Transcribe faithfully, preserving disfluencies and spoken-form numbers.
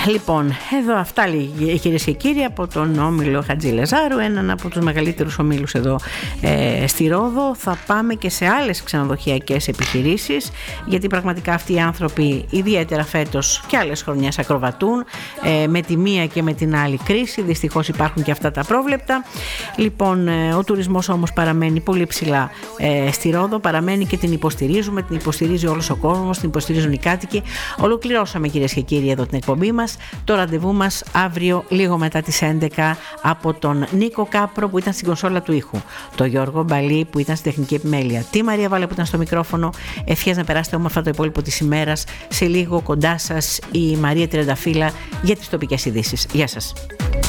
Λοιπόν, εδώ αυτά κυρίες και κύριοι από τον όμιλο Χατζηλεζάρου, έναν από τους μεγαλύτερους ομίλους εδώ ε, στη Ρόδο. Θα πάμε και σε άλλες ξενοδοχειακές επιχειρήσεις, γιατί πραγματικά αυτοί οι άνθρωποι ιδιαίτερα φέτος και άλλες χρονιές ακροβατούν ε, με τη μία και με την άλλη κρίση. Δυστυχώς υπάρχουν και αυτά τα πρόβλεπτα. Λοιπόν, ε, ο τουρισμός όμως παραμένει πολύ ψηλά ε, στη Ρόδο, παραμένει και την υποστηρίζουμε, την υποστηρίζει όλος ο κόσμος, την υποστηρίζουν οι κάτοικοι. Ολοκληρώσαμε κυρίες και κύριοι εδώ την εκπομπή μας. Το ραντεβού μας αύριο λίγο μετά τις έντεκα από τον Νίκο Κάπρο που ήταν στην κονσόλα του ήχου, τον Γιώργο Μπαλή που ήταν στην τεχνική επιμέλεια, τη Μαρία Βάλα που ήταν στο μικρόφωνο. Ευχές να περάσετε όμορφα το υπόλοιπο της ημέρας. Σε λίγο κοντά σας η Μαρία Τριανταφύλλα για τις τοπικές ειδήσεις. Γεια σας.